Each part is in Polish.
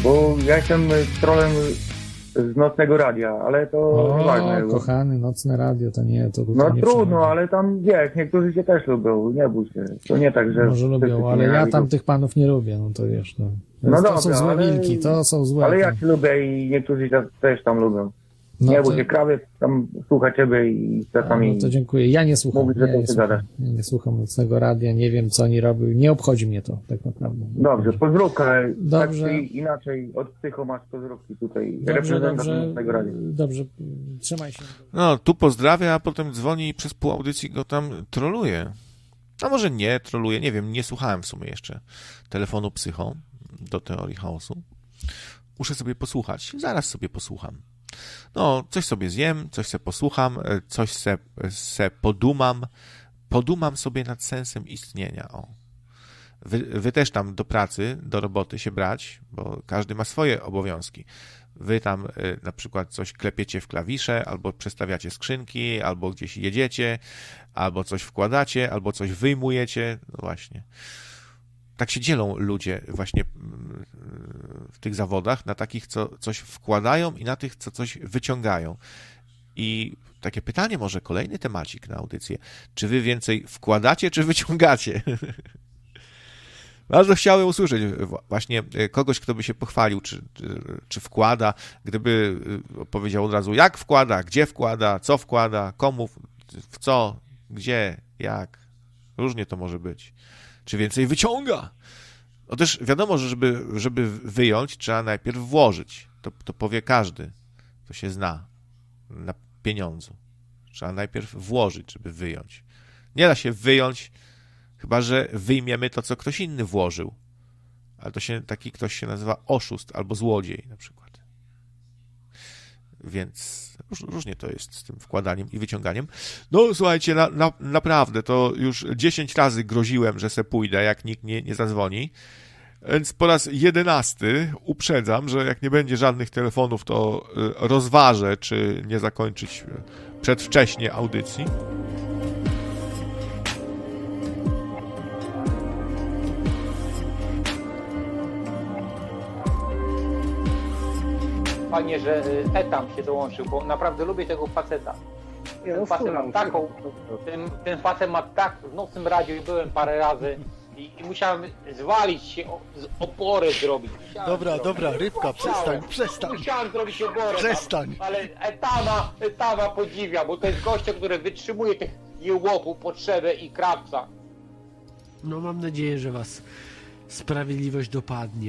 Bo ja jestem trolem z nocnego radia, ale to nieważne. Kochany, nocne radio, to nie, to no nie trudno, przemawia. ale tam wiesz, niektórzy cię też lubią, nie bój się. To nie tak, że... Może lubią, ale ja tam tych panów nie lubię, no to wiesz, no. No To dobra, są złe wilki, to są złe. Ale ja cię lubię i niektórzy też tam lubią. No nie to... bój się, krawiec tam słucha ciebie i czasami... No to dziękuję. Ja nie słucham. Mówi, że Ja nie słucham nocnego radia, nie wiem, co oni robią. Nie obchodzi mnie to, tak naprawdę. Dobrze, pozdrówka. Dobrze. Tak czy inaczej od Psycho masz pozdrówki tutaj. Dobrze, trzymaj się. No, tu pozdrawia, a potem dzwoni i przez pół audycji go tam troluje. A może nie troluje, nie wiem, nie słuchałem w sumie jeszcze telefonu Psycho do Teorii Chaosu. Muszę sobie posłuchać, zaraz sobie posłucham. No, coś sobie zjem, coś se posłucham, coś se podumam sobie nad sensem istnienia. O. Wy też tam do pracy, do roboty się brać, bo każdy ma swoje obowiązki. Wy tam na przykład coś klepiecie w klawisze, albo przestawiacie skrzynki, albo gdzieś jedziecie, albo coś wkładacie, albo coś wyjmujecie. No właśnie. Tak się dzielą ludzie właśnie w tych zawodach na takich, co coś wkładają i na tych, co coś wyciągają. I takie pytanie, może kolejny temacik na audycję. Czy wy więcej wkładacie, czy wyciągacie? Bardzo chciałem usłyszeć właśnie kogoś, kto by się pochwalił, czy wkłada, gdyby powiedział od razu, jak wkłada, gdzie wkłada, co wkłada, komu, w co, gdzie, jak. Różnie to może być. Czy więcej wyciąga? No też wiadomo, że żeby wyjąć, trzeba najpierw włożyć. To powie każdy, kto się zna na pieniądzu. Trzeba najpierw włożyć, żeby wyjąć. Nie da się wyjąć, chyba że wyjmiemy to, co ktoś inny włożył. Ale to taki ktoś się nazywa oszust albo złodziej na przykład. Więc różnie to jest z tym wkładaniem i wyciąganiem. No słuchajcie, naprawdę, to już 10 razy groziłem, że se pójdę, jak nikt nie zadzwoni. Więc po raz 11 uprzedzam, że jak nie będzie żadnych telefonów, to rozważę, czy nie zakończyć przedwcześnie audycji. Fajnie, że Etam się dołączył, bo naprawdę lubię tego faceta. Ten facet ma taką, ten facet ma tak w nocnym radiu i byłem parę razy i musiałem zwalić się, oporę zrobić. Dobra, Rybka, przestań. Musiałem zrobić oporę. Przestań. Ale Etama podziwia, bo to jest gościa, który wytrzymuje tych jełopów, potrzebę i krawca. No mam nadzieję, że was sprawiedliwość dopadnie.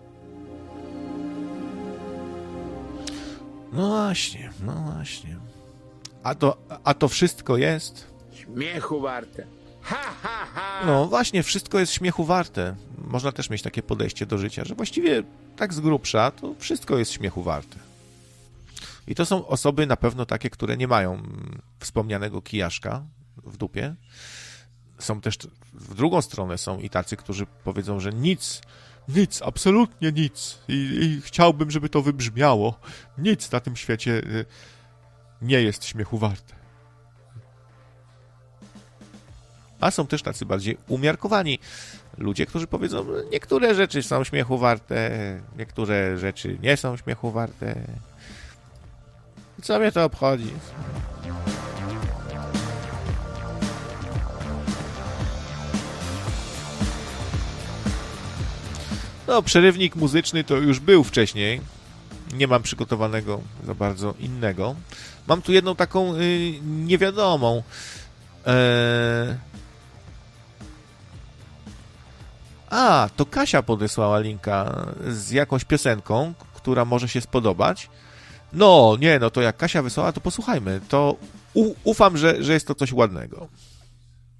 No właśnie. A to wszystko jest... Śmiechu warte. No właśnie, wszystko jest śmiechu warte. Można też mieć takie podejście do życia, że właściwie tak z grubsza to wszystko jest śmiechu warte. I to są osoby na pewno takie, które nie mają wspomnianego kijaszka w dupie. Są też w drugą stronę są i tacy, którzy powiedzą, że nic, absolutnie nic. I chciałbym, żeby to wybrzmiało. Nic na tym świecie nie jest śmiechu warte. A są też tacy bardziej umiarkowani ludzie, którzy powiedzą, niektóre rzeczy są śmiechu warte, niektóre rzeczy nie są śmiechu warte. Co mnie to obchodzi? No, przerywnik muzyczny to już był wcześniej. Nie mam przygotowanego za bardzo innego. Mam tu jedną taką niewiadomą. To Kasia podesłała linka z jakąś piosenką, która może się spodobać. No to jak Kasia wysłała, to posłuchajmy. To ufam, że jest to coś ładnego.